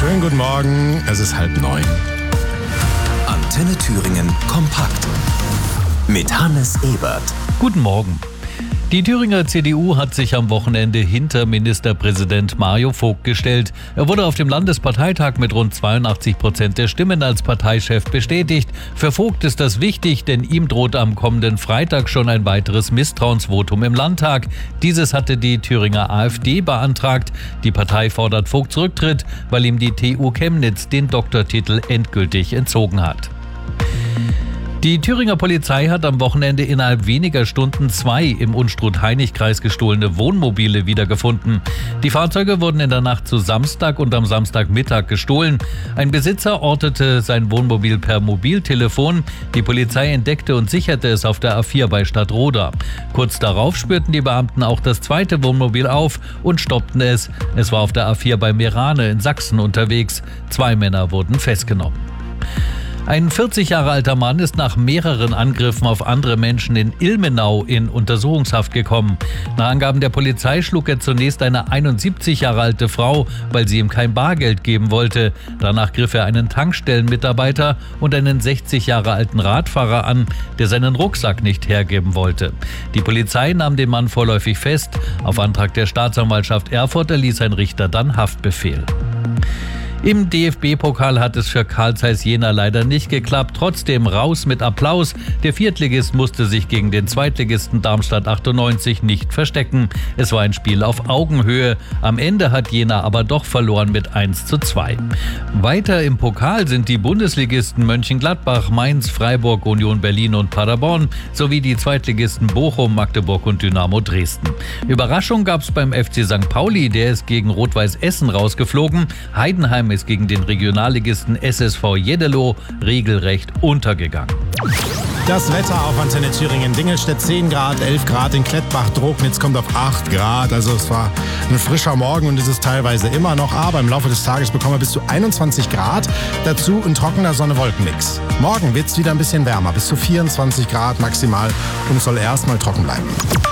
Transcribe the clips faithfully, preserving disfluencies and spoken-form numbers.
Schönen guten Morgen, es ist halb neun. Antenne Thüringen kompakt mit Hannes Ebert. Guten Morgen. Die Thüringer C D U hat sich am Wochenende hinter Ministerpräsident Mario Vogt gestellt. Er wurde auf dem Landesparteitag mit rund zweiundachtzig Prozent der Stimmen als Parteichef bestätigt. Für Vogt ist das wichtig, denn ihm droht am kommenden Freitag schon ein weiteres Misstrauensvotum im Landtag. Dieses hatte die Thüringer AfD beantragt. Die Partei fordert Vogts Rücktritt, weil ihm die T U Chemnitz den Doktortitel endgültig entzogen hat. Die Thüringer Polizei hat am Wochenende innerhalb weniger Stunden zwei im Unstrut-Hainich-Kreis gestohlene Wohnmobile wiedergefunden. Die Fahrzeuge wurden in der Nacht zu Samstag und am Samstagmittag gestohlen. Ein Besitzer ortete sein Wohnmobil per Mobiltelefon. Die Polizei entdeckte und sicherte es auf der A vier bei Stadtroda. Kurz darauf spürten die Beamten auch das zweite Wohnmobil auf und stoppten es. Es war auf der A vier bei Meerane in Sachsen unterwegs. Zwei Männer wurden festgenommen. Ein vierzig Jahre alter Mann ist nach mehreren Angriffen auf andere Menschen in Ilmenau in Untersuchungshaft gekommen. Nach Angaben der Polizei schlug er zunächst eine einundsiebzig Jahre alte Frau, weil sie ihm kein Bargeld geben wollte. Danach griff er einen Tankstellenmitarbeiter und einen sechzig Jahre alten Radfahrer an, der seinen Rucksack nicht hergeben wollte. Die Polizei nahm den Mann vorläufig fest. Auf Antrag der Staatsanwaltschaft Erfurt erließ ein Richter dann Haftbefehl. Im D F B-Pokal hat es für Carl Zeiss Jena leider nicht geklappt. Trotzdem raus mit Applaus. Der Viertligist musste sich gegen den Zweitligisten Darmstadt achtundneunzig nicht verstecken. Es war ein Spiel auf Augenhöhe. Am Ende hat Jena aber doch verloren mit eins zu zwei. Weiter im Pokal sind die Bundesligisten Mönchengladbach, Mainz, Freiburg, Union Berlin und Paderborn sowie die Zweitligisten Bochum, Magdeburg und Dynamo Dresden. Überraschung gab es beim F C Sankt Pauli, der ist gegen Rot-Weiß Essen rausgeflogen. Heidenheim ist gegen den Regionalligisten S S V Jeddelo regelrecht untergegangen. Das Wetter auf Antenne Thüringen: Dingelstedt zehn Grad, elf Grad, in Klettbach, Drognitz kommt auf acht Grad. Also es war ein frischer Morgen und ist es teilweise immer noch. Aber im Laufe des Tages bekommen wir bis zu einundzwanzig Grad. Dazu ein trockener Sonne-Wolken-Mix. Morgen wird es wieder ein bisschen wärmer, bis zu vierundzwanzig Grad maximal, und es soll erstmal trocken bleiben.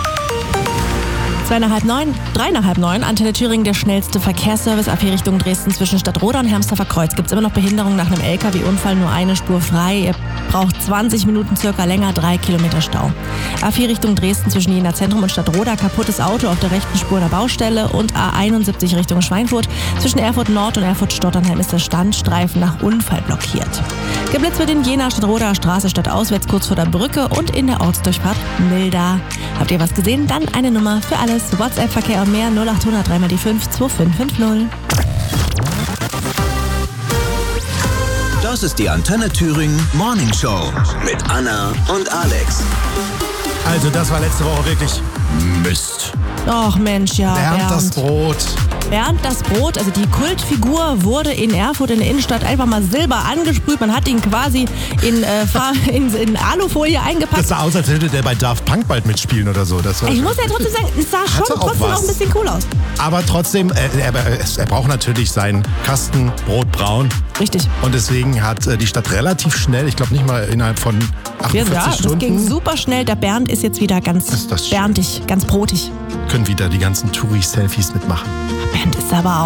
Zwei nach halb neun, drei nach halb neun, Antenne Thüringen, der schnellste Verkehrsservice A vier Richtung Dresden zwischen Stadtroda und Hermsdorfer Kreuz. Gibt es immer noch Behinderung nach einem L K W-Unfall, nur eine Spur frei. Ihr braucht zwanzig Minuten circa länger, drei Kilometer Stau. A vier Richtung Dresden zwischen Jena Zentrum und Stadtroda, kaputtes Auto auf der rechten Spur der Baustelle, und A einundsiebzig Richtung Schweinfurt. Zwischen Erfurt Nord und Erfurt Stotternheim ist der Standstreifen nach Unfall blockiert. Geblitzt wird in Jena Stadtroda Straße stadtauswärts kurz vor der Brücke und in der Ortsdurchfahrt Milda. Habt ihr was gesehen? Dann eine Nummer für alles. WhatsApp-Verkehr und mehr null acht hundert drei mal die fünf zwei fünf fünf null. Das ist die Antenne Thüringen Morning Show mit Anna und Alex. Also das war letzte Woche wirklich Mist. Och Mensch, ja, Bernd, Bernd. das Brot. Bernd das Brot, also die Kultfigur, wurde in Erfurt in der Innenstadt einfach mal silber angesprüht. Man hat ihn quasi in, äh, in, in Alufolie eingepackt. Das sah aus, als würde der bei Daft Punk bald mitspielen oder so. Das war ich muss ja trotzdem sagen, es sah schon auch trotzdem was. auch ein bisschen cool aus. Aber trotzdem, äh, er, er braucht natürlich seinen Kasten Brotbraun. Richtig. Und deswegen hat äh, die Stadt relativ schnell, ich glaube nicht mal innerhalb von achtundvierzig ja, Stunden. Das ging super schnell. Der Bernd ist jetzt wieder ganz Ist das schön. berndig, ganz brotig. Können wieder die ganzen Touri-Selfies mitmachen. Bernd ist aber auch